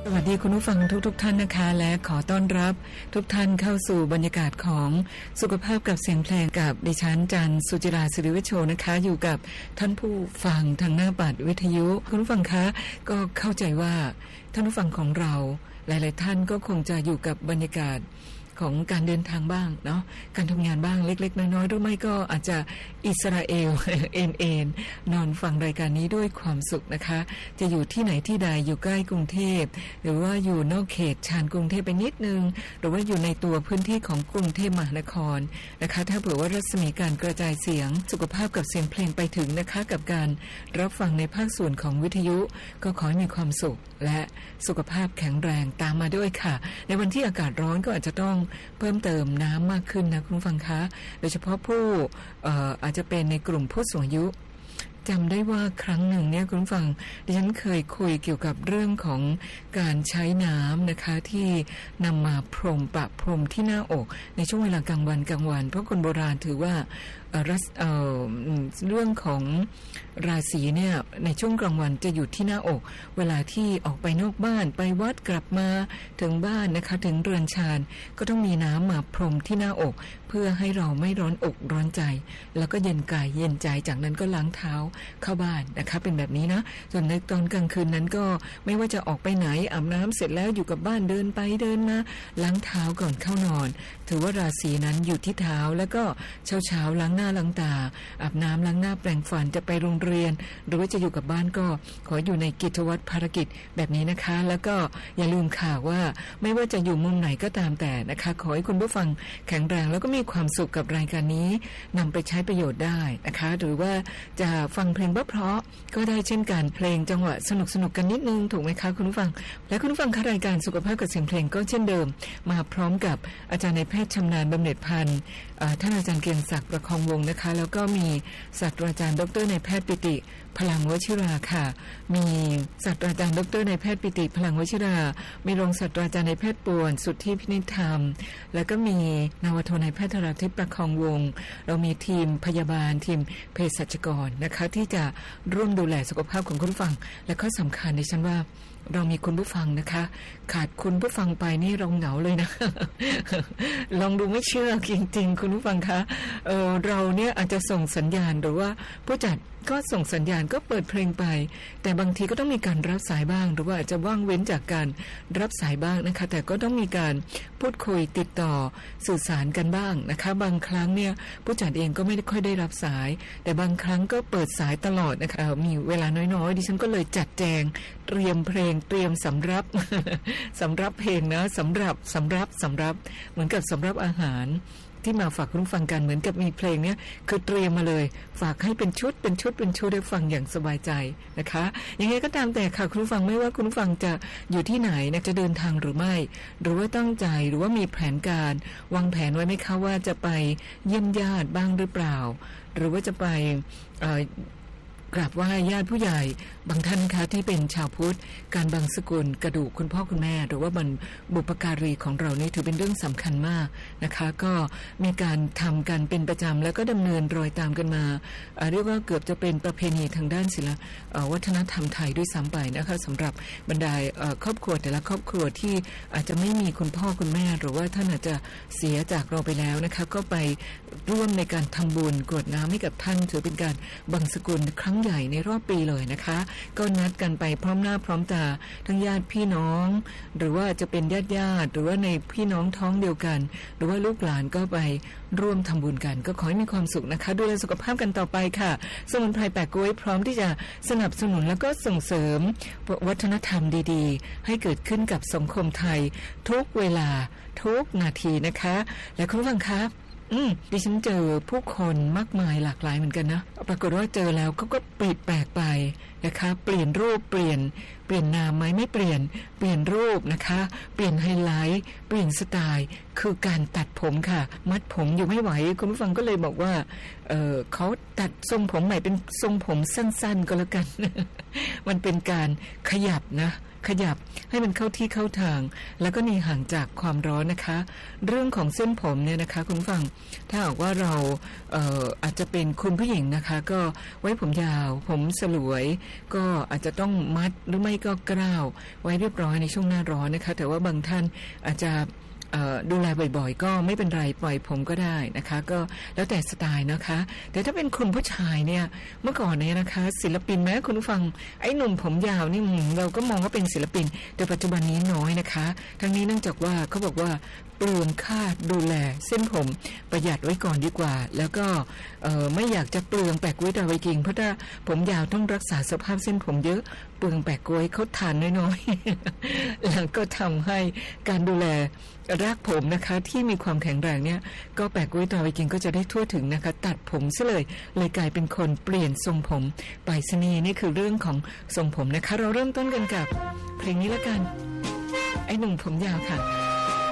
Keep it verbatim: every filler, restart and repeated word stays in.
สวัสดีคุณผู้ฟังทุกๆ ท่านนะคะและขอต้อนรับทุกท่านเข้าสู่บรรยากาศของสุขภาพกับเสียงเพลงกับดิฉันจันทร์สุจิราศิริวิโชนะคะอยู่กับท่านผู้ฟังทางหน้าบัตรวิทยุคุณผู้ฟังคะก็เข้าใจว่าท่านผู้ฟังของเราหลายๆท่านก็คงจะอยู่กับบรรยากาศของการเดินทางบ้างเนาะการทำงานบ้างเล็กๆน้อยๆหรือไม่ก็อาจจะอิสราเอล เอ็นเอ็นนอนฟังรายการนี้ด้วยความสุขนะคะจะอยู่ที่ไหนที่ใดอยู่ใกล้กรุงเทพหรือว่าอยู่นอกเขตชานกรุงเทพไปนิดนึงหรือว่าอยู่ในตัวพื้นที่ของกรุงเทพมหานครนะคะถ้าเผื่อว่ารัศมีการกระจายเสียงสุขภาพกับเสียงเพลงไปถึงนะคะกับการรับฟังในภาคส่วนของวิทยุก็ขอให้มีความสุขและสุขภาพแข็งแรงตามมาด้วยค่ะในวันที่อากาศร้อนก็อาจจะต้องเพิ่มเติมน้ำมากขึ้นนะคุณผู้ฟังคะโดยเฉพาะผู้เอ่ออาจจะเป็นในกลุ่มผู้สูงอายุจำได้ว่าครั้งหนึ่งเนี่ยคุณผู้ฟังดิฉันเคยคุยเกี่ยวกับเรื่องของการใช้น้ำนะคะที่นำมาพรมปะพรมที่หน้าอกในช่วงเวลากลางวันกลางวันเพราะคนโบราณถือว่าเอ่อเอ่อเรื่องของราศีเนี่ยในช่วงกลางวันจะอยู่ที่หน้าอกเวลาที่ออกไปนอกบ้านไปวัดกลับมาถึงบ้านนะคะถึงเรือนชานก็ต้องมีน้ำมาพรมที่หน้าอกเพื่อให้เราไม่ร้อนอกร้อนใจแล้วก็เย็นกายเย็นใจจากนั้นก็ล้างเท้าเข้าบ้านนะคะเป็นแบบนี้นะส่วนในตอนกลางคืนนั้นก็ไม่ว่าจะออกไปไหนอาบน้ำเสร็จแล้วอยู่กับบ้านเดินไปเดินมาล้างเท้าก่อนเข้านอนถือว่าราศีนั้นอยู่ที่เท้าแล้วก็เช้าเช้าล้างหน้าล้างตาอาบน้ำล้างหน้าแปรงฟันจะไปโรงเรียนหรือว่าจะอยู่กับบ้านก็ขออยู่ในกิจวัตรภารกิจแบบนี้นะคะแล้วก็อย่าลืมข่าวว่าไม่ว่าจะอยู่มุมไหนก็ตามแต่นะคะขอให้คุณผู้ฟังแข็งแรงแล้วก็มีความสุขกับรายการนี้นำไปใช้ประโยชน์ได้นะคะหรือว่าจะฟังเพลงเพราะๆก็ได้เช่นกันเพลงจังหวะสนุกสนุกกันนิดนึงถูกไหมคะคุณผู้ฟังและคุณผู้ฟังคะรายการสุขภาพกับเสียงเพลงก็เช่นเดิมมาพร้อมกับอาจารย์นายแพทย์ชำนาญบำเหน็จพันธ์ท่านอาจารย์เกียรติศักดิ์ประคองวงศ์นะคะแล้วก็มีศาสตราจารย์ดรนายแพทย์ปิติพลังวชิราค่ะมีศาสตราจารย์ดรนายแพทย์ปิติพลังวชิรามีรองศาสตราจารย์นายแพทย์ป่วนสุทธิพินิจธรรมแล้วก็มีนาวโทนายแพทย์ธราทิพย์ประคองวงศ์เรามีทีมพยาบาลทีมเภสัชกรนะคะที่จะร่วมดูแลสุขภาพของคุณผู้ฟังและข้อสำคัญดิฉันว่าเรามีคุณผู้ฟังนะคะขาดคุณผู้ฟังไปนี่เราเหงาเลยนะ ลองดูไม่เชื่อจริงๆคุณผู้ฟังคะเออเราเนี่ยอาจจะส่งสัญญาณหรือว่าผู้จัดก็ส่งสัญญาณก็เปิดเพลงไปแต่บางทีก็ต้องมีการรับสายบ้างหรือว่าอาจจะว่างเว้นจากการรับสายบ้างนะคะแต่ก็ต้องมีการพูดคุยติดต่อสื่อสารกันบ้างนะคะบางครั้งเนี่ยผู้จัดเองก็ไม่ได้ค่อยได้รับสายแต่บางครั้งก็เปิดสายตลอดนะคะมีเวลาน้อยๆดิฉันก็เลยจัดแจงเตรียมเพลงเตรียมสำรับ สำรับเพลงนะสำรับสำรับสำรับเหมือนกับสำรับอาหารที่มาฝากคุณฟังกันเหมือนกับมีเพลงเนี้ยคือเตรียมมาเลยฝากให้เป็นชุดเป็นชุดเป็นชุดได้ฟังอย่างสบายใจนะคะยังไงก็ตามแต่ค่ะคุณฟังไม่ว่าคุณฟังจะอยู่ที่ไหนนะจะเดินทางหรือไม่หรือว่าตั้งใจหรือว่ามีแผนการวางแผนไว้ไหมคะว่าจะไปเยี่ยมญาติบ้างหรือเปล่าหรือว่าจะไปเอ่อกราบไหว้ญาติผู้ใหญ่บางท่านคะที่เป็นชาวพุทธการบังสกุลกระดูกคุณพ่อคุณแม่หรือว่าบรรบุปการีของเรานี่ถือเป็นเรื่องสำคัญมากนะคะก็มีการทำกันเป็นประจำแล้วก็ดำเนินรอยตามกันมาเรียกว่าเกือบจะเป็นประเพณีทางด้านศิลปวัฒนธรรมไทยด้วยซ้ำไปนะคะสำหรับบรรดาครอบครัวแต่ละครอบครัวที่อาจจะไม่มีคุณพ่อคุณแม่หรือว่าท่านอาจจะเสียจากเราไปแล้วนะคะก็ไปร่วมในการทำบุญกรวดน้ำให้กับท่านถือเป็นการบังสกุลครั้งใหญ่ในรอบปีเลยนะคะก็นัดกันไปพร้อมหน้าพร้อมตาทั้งญาติพี่น้องหรือว่าจะเป็นญาติญาติหรือว่าในพี่น้องท้องเดียวกันหรือว่าลูกหลานก็ไปร่วมทำบุญกันก็ขอให้มีความสุขนะคะดูแลสุขภาพกันต่อไปค่ะสมุนไพรแปะก๊วยพร้อมที่จะสนับสนุนแล้วก็ส่งเสริมวัฒนธรรมดีๆให้เกิดขึ้นกับสังคมไทยทุกเวลาทุกนาทีนะคะและคุณผู้ฟังคะอืมดิฉันเจอผู้คนมากมายหลากหลายเหมือนกันนะปรากฏว่าเจอแล้วก็ก็เปลี่ยนแปลกไปนะคะเปลี่ยนรูปเปลี่ยนเปลี่ยนนามไหมไม่เปลี่ยนเปลี่ยนรูปนะคะเปลี่ยนไฮไลท์เปลี่ยนสไตล์คือการตัดผมค่ะมัดผมอยู่ไม่ไหวคุณผู้ฟังก็เลยบอกว่าเออเขาตัดทรงผมใหม่เป็นทรงผมสั้นๆก็แล้วกัน มันเป็นการขยับนะขยับให้มันเข้าที่เข้าทางแล้วก็หนีห่างจากความร้อนนะคะเรื่องของเส้นผมเนี่ยนะคะคุณฟังถ้าหากว่าเราเอ่ออาจจะเป็นคุณผู้หญิงนะคะก็ไว้ผมยาวผมสลวยก็อาจจะต้องมัดหรือไม่ก็กล้าวไว้เรียบร้อยในช่วงหน้าร้อนนะคะแต่ว่าบางท่านอาจจะดูแลบ่อยๆก็ไม่เป็นไรปล่อยผมก็ได้นะคะก็แล้วแต่สไตล์นะคะแต่ถ้าเป็นคุณผู้ชายเนี่ยเมื่อก่อนเนี่ยนะคะศิลปินแม้คุณผู้ฟังไอ้หนุ่มผมยาวนี่เราก็มองว่าเป็นศิลปินแต่ปัจจุบันนี้น้อยนะคะทั้งนี้เนื่องจากว่าเขาบอกว่าเปลืองค่าดูแลเส้นผมประหยัดไว้ก่อนดีกว่าแล้วก็ไม่อยากจะเปลืองแปะกล้วยดาวไวกิงเพราะถ้าผมยาวต้องรักษาสภาพเส้นผมเยอะเปลืองแปะกล้วยเขาทานน้อยๆแล้วก็ทำให้การดูแลรากผมนะคะที่มีความแข็งแรงเนี่ยก็แปะกล้วยดาวไวกิงก็จะได้ทั่วถึงนะคะตัดผมซะเลยเลยกลายเป็นคนเปลี่ยนทรงผมไปสนีนี่คือเรื่องของทรงผมนะคะเราเริ่มต้นกันกับเพลงนี้ละกันไอ้หนุ่มผมยาวค่ะ